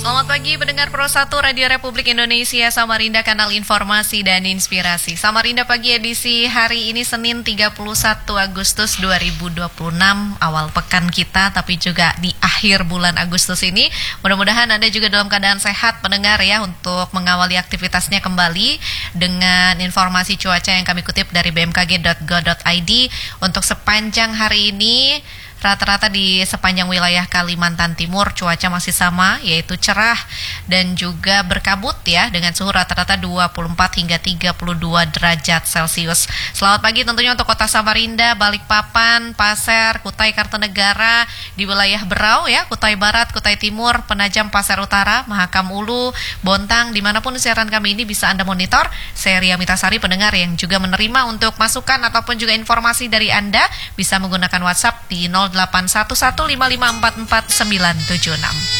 Selamat pagi pendengar Pro 1 Radio Republik Indonesia, Samarinda, kanal informasi dan inspirasi. Samarinda pagi edisi hari ini Senin 31 Agustus 2026, awal pekan kita tapi juga di akhir bulan Agustus ini. Mudah-mudahan Anda juga dalam keadaan sehat pendengar ya, untuk mengawali aktivitasnya kembali dengan informasi cuaca yang kami kutip dari bmkg.go.id. Untuk sepanjang hari ini rata-rata di sepanjang wilayah Kalimantan Timur cuaca masih sama, yaitu cerah dan juga berkabut ya, dengan suhu rata-rata 24 hingga 32 derajat Celcius. Selamat pagi tentunya untuk kota Samarinda, Balikpapan, Pasir, Kutai Kartanegara, di wilayah Berau ya, Kutai Barat, Kutai Timur, Penajam Pasir Utara, Mahakam Ulu, Bontang, dimanapun siaran kami ini bisa Anda monitor. Saya Ria Mitasari, pendengar yang juga menerima untuk masukan ataupun juga informasi dari Anda, bisa menggunakan WhatsApp di 081155444976.